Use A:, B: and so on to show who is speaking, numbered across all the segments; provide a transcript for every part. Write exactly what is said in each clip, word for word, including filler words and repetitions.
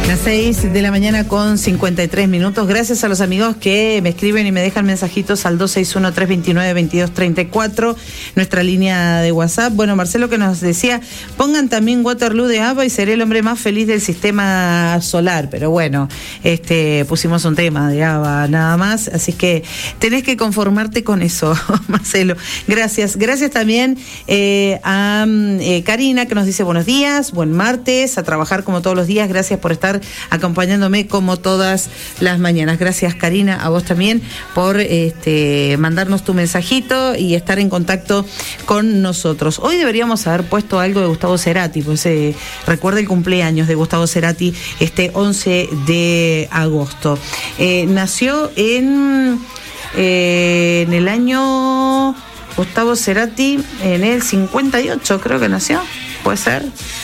A: Las seis de la mañana con cincuenta y tres minutos. Gracias a los amigos que me escriben y me dejan mensajitos al dos seis uno, tres dos nueve, veintidós treinta y cuatro, nuestra línea de WhatsApp. Bueno, Marcelo que nos decía, pongan también Waterloo de ABBA y seré el hombre más feliz del sistema solar. Pero bueno, este pusimos un tema de ABBA nada más, así que tenés que conformarte con eso, Marcelo. Gracias. Gracias también eh, a eh, Karina que nos dice buenos días, buen martes, a trabajar como todos los días. Gracias por estar acompañándome como todas las mañanas. Gracias, Karina, a vos también por este, mandarnos tu mensajito y estar en contacto con nosotros. Hoy deberíamos haber puesto algo de Gustavo Cerati, pues eh, recuerda el cumpleaños de Gustavo Cerati este once de agosto. Eh, nació en, eh, en el año Gustavo Cerati, en el cincuenta y ocho creo que nació, ¿puede ser?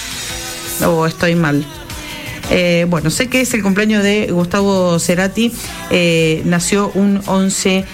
A: ¿O estoy mal? Eh, bueno, sé que es el cumpleaños de Gustavo Cerati, eh, nació un once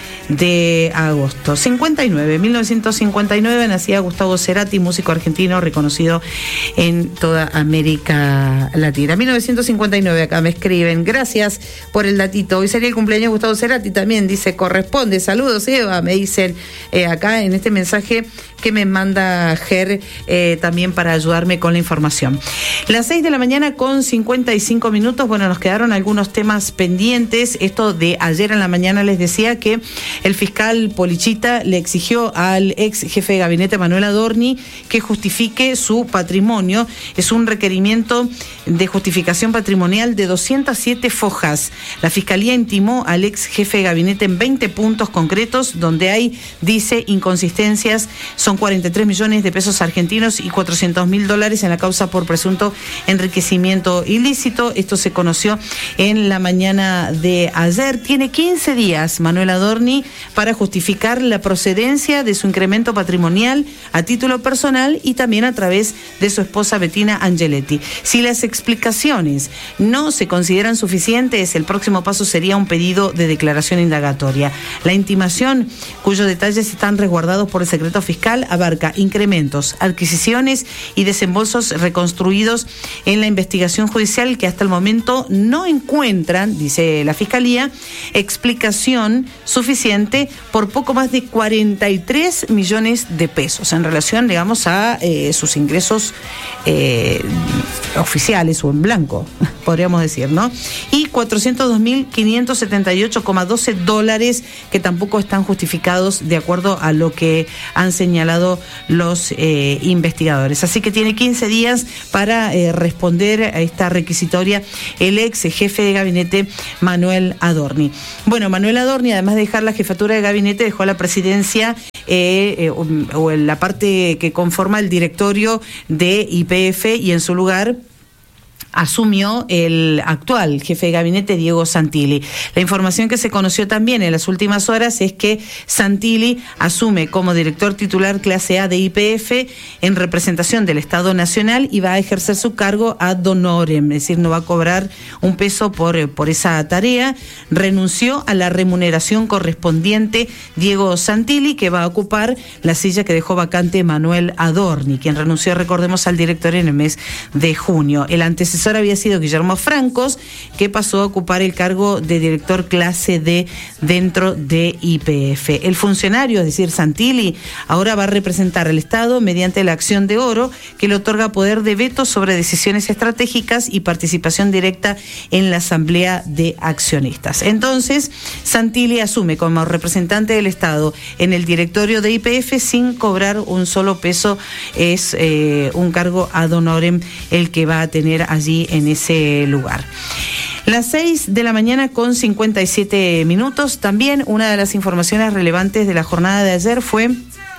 A: de agosto. cincuenta y nueve, mil novecientos cincuenta y nueve nacía Gustavo Cerati, músico argentino reconocido en toda América Latina. mil novecientos cincuenta y nueve, acá me escriben, gracias por el datito. Hoy sería el cumpleaños de Gustavo Cerati también, dice, corresponde. Saludos, Eva, me dicen eh, acá en este mensaje que me manda Ger eh, también para ayudarme con la información. Las seis de la mañana con cincuenta y cinco minutos. Bueno, nos quedaron algunos temas pendientes. Esto de ayer en la mañana les decía que el fiscal Polichita le exigió al ex jefe de gabinete Manuel Adorni que justifique su patrimonio. Es un requerimiento de justificación patrimonial de doscientas siete fojas. La fiscalía intimó al ex jefe de gabinete en veinte puntos concretos donde hay, dice, inconsistencias. Son cuarenta y tres millones de pesos argentinos y cuatrocientos mil dólares en la causa por presunto enriquecimiento ilícito. Esto se conoció en la mañana de ayer. Tiene quince días Manuel Adorni para justificar la procedencia de su incremento patrimonial a título personal y también a través de su esposa Bettina Angeletti. Si las explicaciones no se consideran suficientes, el próximo paso sería un pedido de declaración indagatoria. La intimación, cuyos detalles están resguardados por el secreto fiscal, abarca incrementos, adquisiciones y desembolsos reconstruidos en la investigación judicial que hasta el momento no encuentran, dice la Fiscalía, explicación suficiente por poco más de cuarenta y tres millones de pesos en relación, digamos, a eh, sus ingresos eh, oficiales o en blanco, podríamos decir, ¿no? Y cuatrocientos dos mil quinientos setenta y ocho coma doce dólares que tampoco están justificados de acuerdo a lo que han señalado los eh, investigadores. Así que tiene quince días para eh, responder a esta requisitoria el ex jefe de gabinete Manuel Adorni. Bueno, Manuel Adorni, además de dejar la jefatura de gabinete, dejó la presidencia eh, eh, o, o la parte que conforma el directorio de Y P F y en su lugar asumió el actual jefe de gabinete, Diego Santilli. La información que se conoció también en las últimas horas es que Santilli asume como director titular clase A de Y P F en representación del Estado Nacional y va a ejercer su cargo ad honorem, es decir, no va a cobrar un peso por, por esa tarea. Renunció a la remuneración correspondiente Diego Santilli, que va a ocupar la silla que dejó vacante Manuel Adorni, quien renunció, recordemos, al directorio en el mes de junio. El antecesor había sido Guillermo Francos, que pasó a ocupar el cargo de director clase D dentro de Y P F. El funcionario, es decir, Santilli, ahora va a representar al Estado mediante la acción de oro que le otorga poder de veto sobre decisiones estratégicas y participación directa en la Asamblea de Accionistas. Entonces, Santilli asume como representante del Estado en el directorio de Y P F sin cobrar un solo peso. Es eh, un cargo ad honorem el que va a tener allí en ese lugar. Las seis de la mañana con cincuenta y siete minutos. También una de las informaciones relevantes de la jornada de ayer fue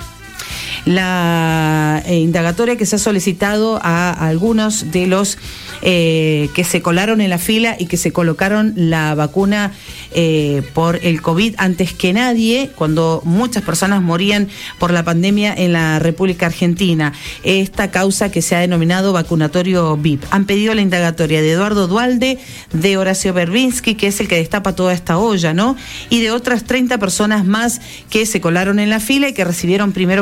A: la eh, indagatoria que se ha solicitado a, a algunos de los eh, que se colaron en la fila y que se colocaron la vacuna eh, por el COVID antes que nadie, cuando muchas personas morían por la pandemia en la República Argentina. Esta causa que se ha denominado vacunatorio V I P. Han pedido la indagatoria de Eduardo Dualde, de Horacio Berbinsky, que es el que destapa toda esta olla, ¿no? Y de otras treinta personas más que se colaron en la fila y que recibieron primero que nadie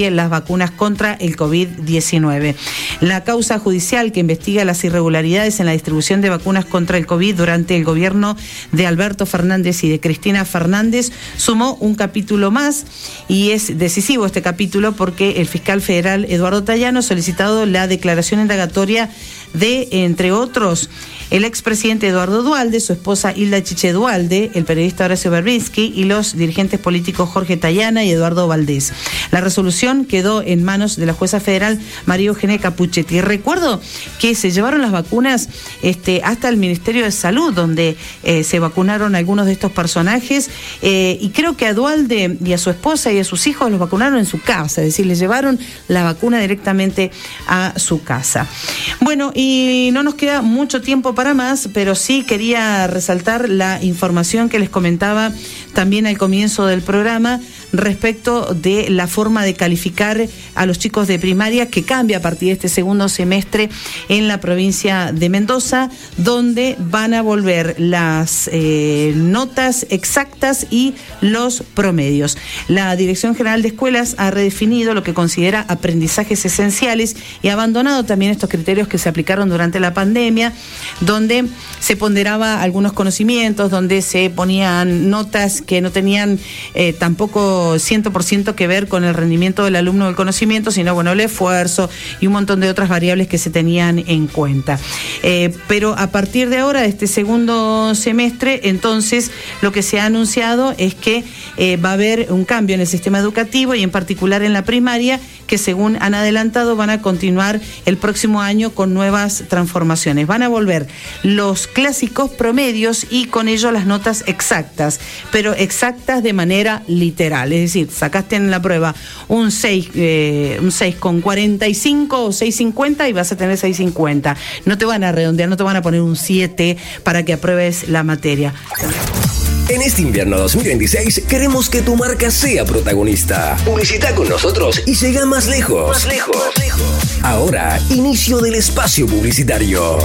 A: de las vacunas contra el COVID diecinueve. La causa judicial que investiga las irregularidades en la distribución de vacunas contra el COVID durante el gobierno de Alberto Fernández y de Cristina Fernández sumó un capítulo más, y es decisivo este capítulo porque el fiscal federal Eduardo Tayano ha solicitado la declaración indagatoria de, entre otros, el expresidente Eduardo Duhalde, su esposa Hilda Chiche Duhalde, el periodista Horacio Verbitsky y los dirigentes políticos Jorge Tayana y Eduardo Valdés. La resolución quedó en manos de la jueza federal María Eugenia Capuchetti. Recuerdo que se llevaron las vacunas este, hasta el Ministerio de Salud, donde eh, se vacunaron algunos de estos personajes, eh, y creo que a Duhalde y a su esposa y a sus hijos los vacunaron en su casa, es decir, les llevaron la vacuna directamente a su casa. Bueno, y no nos queda mucho tiempo para más, pero sí quería resaltar la información que les comentaba también al comienzo del programa respecto de la forma de calificar a los chicos de primaria, que cambia a partir de este segundo semestre en la provincia de Mendoza, donde van a volver las eh, notas exactas y los promedios. La Dirección General de Escuelas ha redefinido lo que considera aprendizajes esenciales y ha abandonado también estos criterios que se aplicaron durante la pandemia, donde se ponderaba algunos conocimientos, donde se ponían notas que no tenían eh, tampoco cien por ciento que ver con el rendimiento del alumno del conocimiento, sino bueno, el esfuerzo y un montón de otras variables que se tenían en cuenta. Eh, pero a partir de ahora, de este segundo semestre, entonces lo que se ha anunciado es que eh, va a haber un cambio en el sistema educativo y en particular en la primaria, que según han adelantado van a continuar el próximo año con nuevas transformaciones. Van a volver los clásicos promedios y con ello las notas exactas, pero exactas de manera literal. Es decir, sacaste en la prueba un seis, eh, un seis con cuarenta y cinco o seis cincuenta y vas a tener seis cincuenta. No te van a redondear, no te van a poner un siete para que apruebes la materia.
B: En este invierno dos mil veintiséis queremos que tu marca sea protagonista. Publicita con nosotros y llega más lejos. Más lejos. Más lejos. Ahora, inicio del espacio publicitario.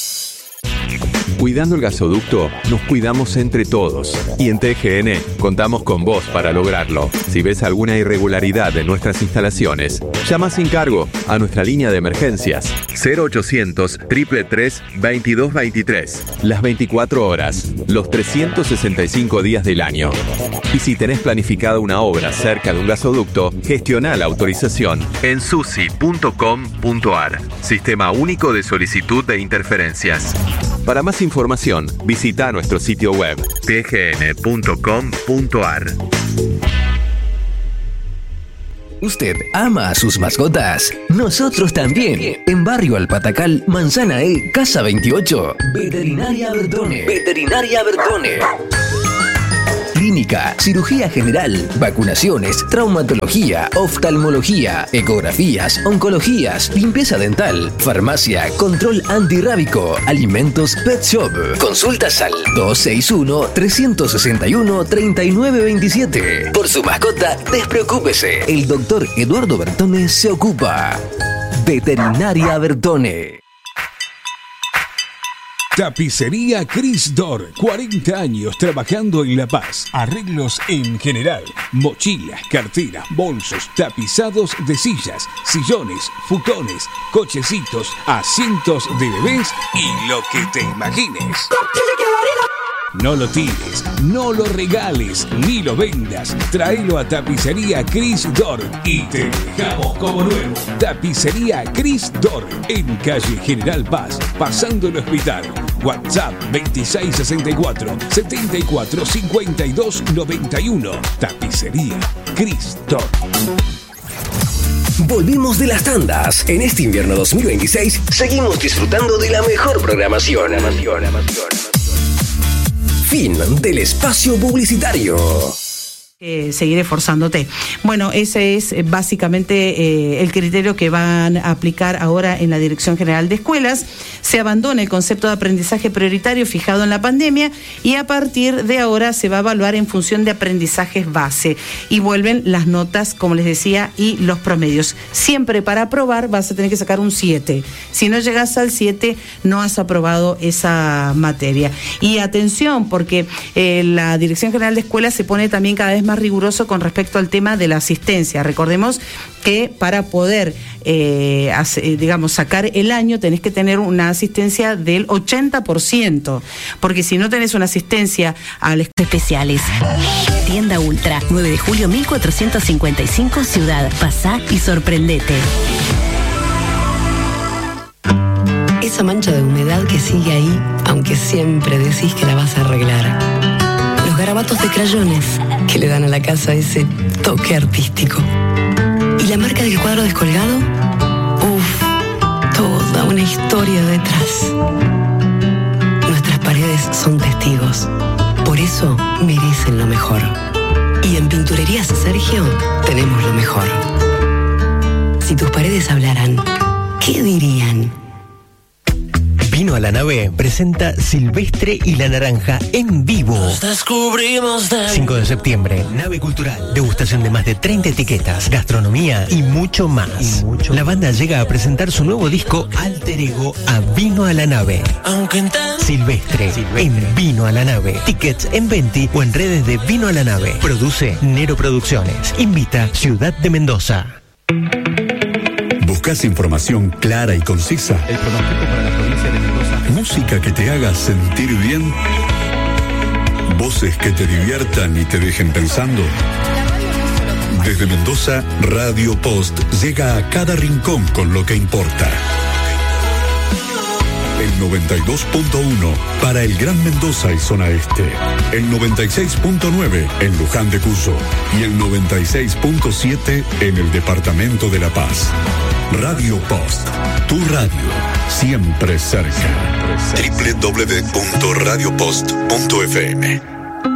C: Cuidando el gasoducto, nos cuidamos entre todos. Y en T G N contamos con vos para lograrlo. Si ves alguna irregularidad en nuestras instalaciones, llama sin cargo a nuestra línea de emergencias cero ochocientos, tres tres tres, veintidós veintitrés. Las veinticuatro horas, los trescientos sesenta y cinco días del año. Y si tenés planificada una obra cerca de un gasoducto, gestiona la autorización en susi punto com punto ar. Sistema único de solicitud de interferencias. Para más información, visita nuestro sitio web t g n punto com punto ar.
B: ¿Usted ama a sus mascotas? Nosotros también. En Barrio Alpatacal, Manzana E, Casa veintiocho. Veterinaria Bertone. Veterinaria Bertone. Clínica, cirugía general, vacunaciones, traumatología, oftalmología, ecografías, oncologías, limpieza dental, farmacia, control antirrábico, alimentos, pet shop. Consultas al dos seis uno, tres seis uno, tres nueve dos siete. Por su mascota, despreocúpese. El doctor Eduardo Bertone se ocupa. Veterinaria Bertone.
D: Tapicería Cris Dor, cuarenta años trabajando en La Paz. Arreglos en general, mochilas, carteras, bolsos, tapizados de sillas, sillones, futones, cochecitos, asientos de bebés y lo que te imagines. No lo tires, no lo regales, ni lo vendas. Tráelo a Tapicería Cris Dor y te dejamos como nuevo. Tapicería Cris Dor, en calle General Paz, pasando el hospital. WhatsApp veintiséis sesenta y cuatro, setenta y cuatro, cincuenta y dos noventa y uno. Tapicería Cris Dor.
B: Volvimos de las tandas. En este invierno dos mil veintiséis seguimos disfrutando de la mejor programación. programación. Fin del espacio publicitario.
A: Eh, seguiré forzándote. Bueno, ese es eh, básicamente eh, el criterio que van a aplicar ahora en la Dirección General de Escuelas. Se abandona el concepto de aprendizaje prioritario fijado en la pandemia y a partir de ahora se va a evaluar en función de aprendizajes base y vuelven las notas, como les decía, y los promedios. Siempre para aprobar vas a tener que sacar un siete. Si no llegas al siete, no has aprobado esa materia. Y atención, porque eh, la Dirección General de Escuelas se pone también cada vez más más riguroso con respecto al tema de la asistencia. Recordemos que para poder, eh, hace, digamos, sacar el año tenés que tener una asistencia del ochenta por ciento, porque si no tenés una asistencia a las
E: especiales. Tienda Ultra, nueve de julio mil cuatrocientos cincuenta y cinco, Ciudad. Pasá y sorprendete.
F: Esa mancha de humedad que sigue ahí, aunque siempre decís que la vas a arreglar. Los garabatos de crayones que le dan a la casa ese toque artístico. ¿Y la marca del cuadro descolgado? Uf, toda una historia detrás. Nuestras paredes son testigos. Por eso merecen lo mejor. Y en Pinturerías Sergio tenemos lo mejor. Si tus paredes hablaran, ¿qué dirían?
G: Vino a la Nave presenta Silvestre y la Naranja en vivo.
H: Nos descubrimos de...
G: cinco de septiembre, Nave Cultural. Degustación de más de treinta etiquetas, gastronomía y mucho más. Y mucho la banda llega a presentar su nuevo disco Alter Ego a Vino a la Nave.
H: Aunque intent...
G: Silvestre, Silvestre en Vino a la Nave. Tickets en Venti o en redes de Vino a la Nave. Produce Nero Producciones. Invita Ciudad de Mendoza.
I: ¿Buscas información clara y concisa?
J: El pronóstico para la provincia de Mendoza.
I: ¿Música que te haga sentir bien? ¿Voces que te diviertan y te dejen pensando? Desde Mendoza, Radio Post llega a cada rincón con lo que importa. El noventa y dos punto uno para el Gran Mendoza y zona este. El noventa y seis punto nueve en Luján de Cuyo. Y el noventa y seis punto siete en el departamento de La Paz. Radio Post, tu radio, siempre cerca. doble u doble u doble u punto radio post punto f m